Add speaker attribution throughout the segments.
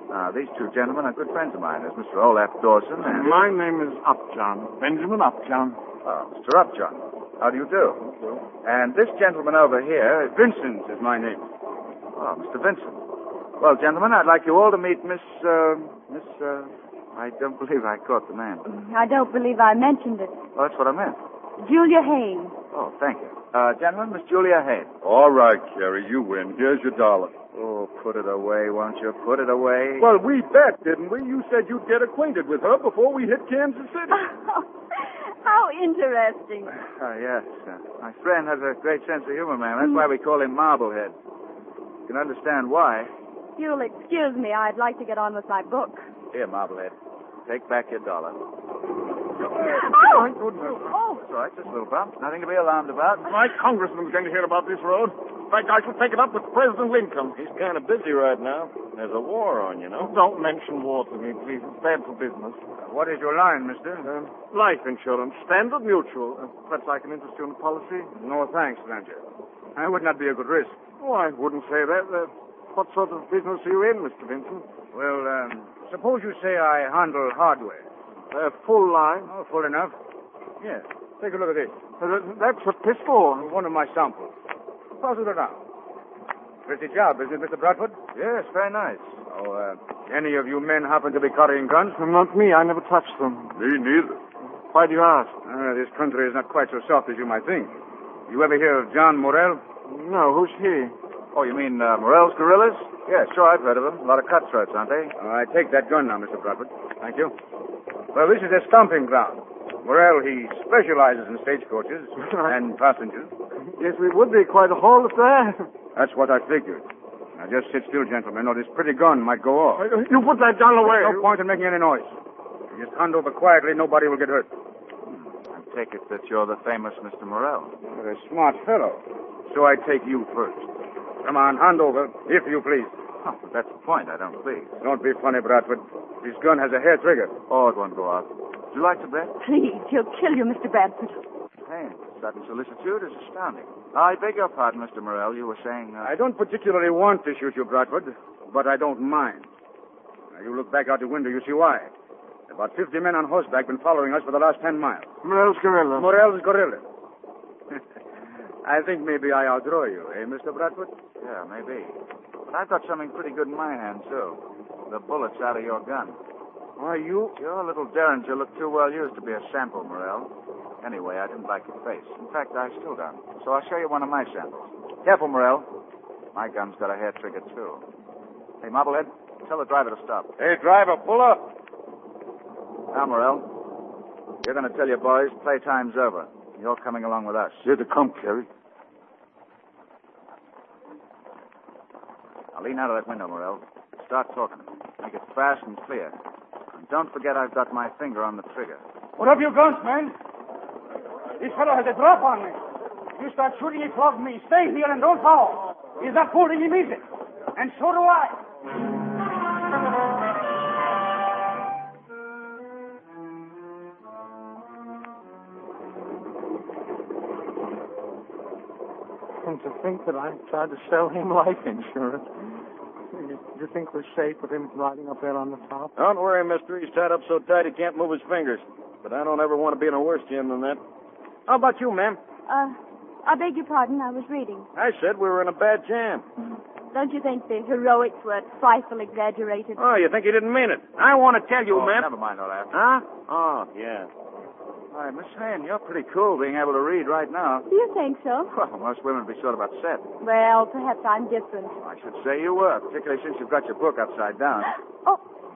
Speaker 1: These two gentlemen are good friends of mine. There's Mr. Olaf Dawson and...
Speaker 2: My name is Upjohn. Benjamin Upjohn.
Speaker 1: Oh, Mr. Upjohn. How do you do? And this gentleman over here...
Speaker 2: Vincent is my name.
Speaker 1: Oh, Mr. Vincent. Well, gentlemen, I'd like you all to meet Miss... I don't believe I caught the name.
Speaker 3: I don't believe I mentioned it.
Speaker 1: Well, that's what I meant.
Speaker 3: Julia Haynes.
Speaker 1: Oh, thank you. Gentlemen, Miss Julia Haynes.
Speaker 4: All right, Carrie, you win. Here's your $1.
Speaker 1: Oh, put it away, won't you? Put it away.
Speaker 4: Well, we bet, didn't we? You said you'd get acquainted with her before we hit Kansas City.
Speaker 3: How interesting.
Speaker 1: Yes. My friend has a great sense of humor, ma'am. That's why we call him Marblehead. You can understand why.
Speaker 3: You'll excuse me. I'd like to get on with my book.
Speaker 1: Here, Marblehead. Take back your $1.
Speaker 3: Oh!
Speaker 1: That's all right. Just a little bump. Nothing to be alarmed about.
Speaker 2: My congressman's going to hear about this road. In fact, I shall take it up with President Lincoln.
Speaker 4: He's kind of busy right now. There's a war on, you know.
Speaker 2: Don't mention war to me, please. It's bad for business.
Speaker 1: What is your line, mister?
Speaker 2: Life insurance. Standard Mutual. Perhaps I can interest you in the policy?
Speaker 1: No, thanks, Blanchard. That would not be a good risk.
Speaker 2: Oh, I wouldn't say that. What sort of business are you in, Mr. Vincent?
Speaker 1: Well, suppose you say I handle hardware.
Speaker 2: Full line.
Speaker 1: Oh, full enough. Yes. Take a look at this.
Speaker 2: That's a pistol.
Speaker 1: One of my samples. Pass it around. Pretty job, isn't it, Mr. Bradford? Yes, very nice. Oh, any of you men happen to be carrying guns?
Speaker 2: Not me. I never touched them.
Speaker 4: Me neither.
Speaker 2: Why do you ask?
Speaker 1: This country is not quite so soft as you might think. You ever hear of John Morrell?
Speaker 2: No, who's he?
Speaker 1: Oh, you mean Morrell's Guerrillas? Yeah, sure, I've heard of them. A lot of cutthroats, aren't they? I take that gun now, Mr. Bradford. Thank you. Well, this is their stomping ground. Morrell, he specializes in stagecoaches and passengers.
Speaker 2: Yes, we would be quite a haul if there.
Speaker 1: That's what I figured. Now, just sit still, gentlemen, or this pretty gun might go off.
Speaker 2: You put that gun away.
Speaker 1: There's no point in making any noise. You just hand over quietly, nobody will get hurt. I take it that you're the famous Mr. Morrell. You're a smart fellow. So I take you first. Come on, hand over, if you please. Oh, that's the point. I don't please. Don't be funny, Bradford. This gun has a hair trigger. Oh, it won't go off. Would you like to bet?
Speaker 3: Please, he'll kill you, Mr. Bradford.
Speaker 1: Hey, sudden solicitude is astounding. I beg your pardon, Mr. Morrell. You were saying... I don't particularly want to shoot you, Bradford, but I don't mind. Now, you look back out the window, you see why. About 50 men on horseback been following us for the last 10 miles.
Speaker 2: Morrell's Guerrilla.
Speaker 1: Morrell's Guerrilla. I think maybe I outdraw you, eh, Mr. Bradford? Yeah, maybe. But I've got something pretty good in my hand, too. The bullets out of your gun. Why, your little Derringer looked too well used to be a sample, Morrell. Anyway, I didn't like your face. In fact, I still don't. So I'll show you one of my samples. Careful, Morrell. My gun's got a hair trigger, too. Hey, Marblehead, tell the driver to stop.
Speaker 4: Hey, driver, pull up.
Speaker 1: Now, Morrell, you're going to tell your boys playtime's over. You're coming along with us.
Speaker 2: Here to come, Kerry.
Speaker 1: Now, lean out of that window, Morrell. Start talking. Make it fast and clear. And don't forget I've got my finger on the trigger.
Speaker 5: What have you guns, man? This fellow has a drop on me. You start shooting, he flog me. Stay here and don't follow. He's not fooling, he means it. And so do I.
Speaker 2: And to think that I tried to sell him life insurance. Do you think we're safe with him riding up there on the top?
Speaker 4: Don't worry, mister. He's tied up so tight he can't move his fingers. But I don't ever want to be in a worse jam than that. How about you, ma'am?
Speaker 3: I beg your pardon. I was reading.
Speaker 4: I said we were in a bad jam.
Speaker 3: Don't you think the heroics were a trifle exaggerated?
Speaker 4: Oh, you think he didn't mean it? I want to tell you, ma'am.
Speaker 1: Never mind all that.
Speaker 4: Huh? Oh, yeah.
Speaker 1: Why, Miss Hayne, you're pretty cool being able to read right now.
Speaker 3: Do you think so?
Speaker 1: Well, most women would be sort of upset.
Speaker 3: Well, perhaps I'm different.
Speaker 1: I should say you were, particularly since you've got your book upside down.
Speaker 3: Oh.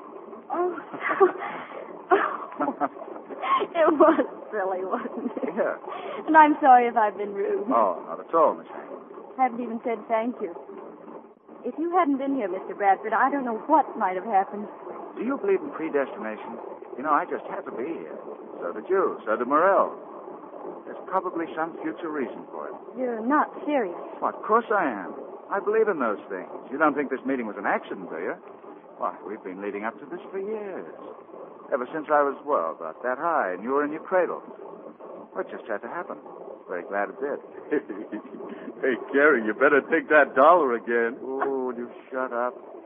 Speaker 3: It was silly, wasn't it?
Speaker 1: Yeah.
Speaker 3: And I'm sorry if I've been rude.
Speaker 1: Oh, not at all, Miss Hayne.
Speaker 3: Haven't even said thank you. If you hadn't been here, Mr. Bradford, I don't know what might have happened.
Speaker 1: Do you believe in predestination? You know, I just had to be here. So did you. So did Morrell. There's probably some future reason for it.
Speaker 3: You're not serious.
Speaker 1: Well, of course I am. I believe in those things. You don't think this meeting was an accident, do you? Why, we've been leading up to this for years. Ever since I was, well, about that high, and you were in your cradle. Well, it just had to happen. Very glad it did.
Speaker 4: Hey, Gary, you better take that $1 again.
Speaker 1: Oh, would you shut up?